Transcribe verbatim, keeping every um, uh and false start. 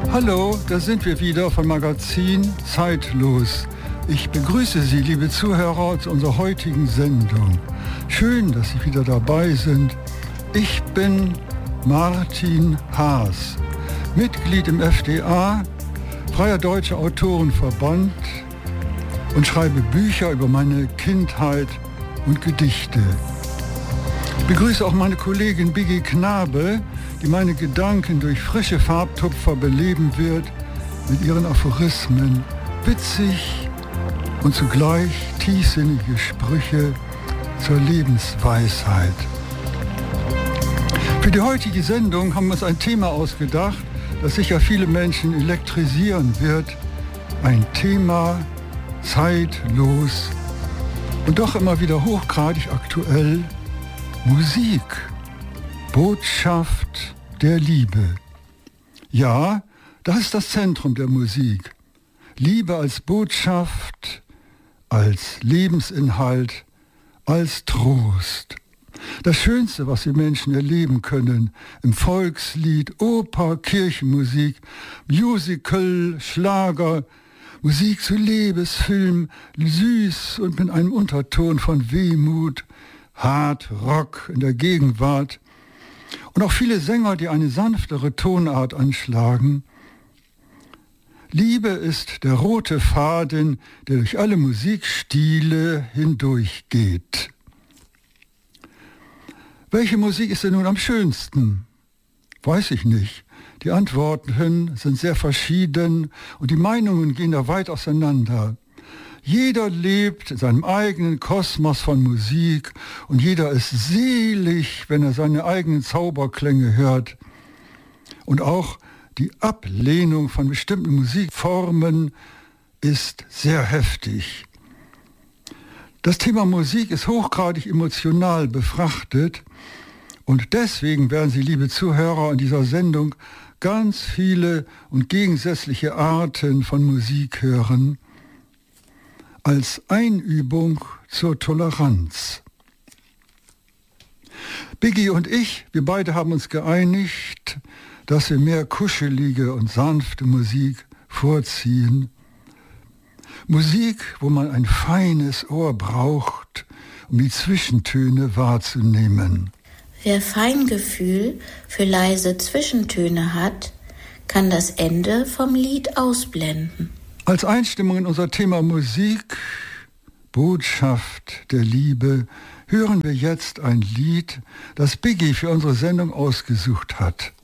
Hallo, da sind wir wieder vom Magazin Zeitlos. Ich begrüße Sie, liebe Zuhörer, zu unserer heutigen Sendung. Schön, dass Sie wieder dabei sind. Ich bin Martin Haas, Mitglied im F D A, Freier Deutscher Autorenverband, und schreibe Bücher über meine Kindheit und Gedichte. Ich begrüße auch meine Kollegin Biggie Knabe, die meine Gedanken durch frische Farbtupfer beleben wird, mit ihren Aphorismen, witzig und zugleich tiefsinnige Sprüche zur Lebensweisheit. Für die heutige Sendung haben wir uns ein Thema ausgedacht, das sicher viele Menschen elektrisieren wird. Ein Thema zeitlos und doch immer wieder hochgradig aktuell: Musik. Botschaft der Liebe. Ja, das ist das Zentrum der Musik. Liebe als Botschaft, als Lebensinhalt, als Trost. Das Schönste, was wir Menschen erleben können, im Volkslied, Oper, Kirchenmusik, Musical, Schlager, Musik zu Liebesfilm, süß und mit einem Unterton von Wehmut, Hard Rock in der Gegenwart. Und auch viele Sänger, die eine sanftere Tonart anschlagen. Liebe ist der rote Faden, der durch alle Musikstile hindurchgeht. Welche Musik ist denn nun am schönsten? Weiß ich nicht. Die Antworten sind sehr verschieden und die Meinungen gehen da weit auseinander. Jeder lebt in seinem eigenen Kosmos von Musik und jeder ist selig, wenn er seine eigenen Zauberklänge hört. Und auch die Ablehnung von bestimmten Musikformen ist sehr heftig. Das Thema Musik ist hochgradig emotional befrachtet und deswegen werden Sie, liebe Zuhörer, in dieser Sendung ganz viele und gegensätzliche Arten von Musik hören, als Einübung zur Toleranz. Biggie und ich, wir beide haben uns geeinigt, dass wir mehr kuschelige und sanfte Musik vorziehen. Musik, wo man ein feines Ohr braucht, um die Zwischentöne wahrzunehmen. Wer Feingefühl für leise Zwischentöne hat, kann das Ende vom Lied ausblenden. Als Einstimmung in unser Thema Musik, Botschaft der Liebe, hören wir jetzt ein Lied, das Biggie für unsere Sendung ausgesucht hat.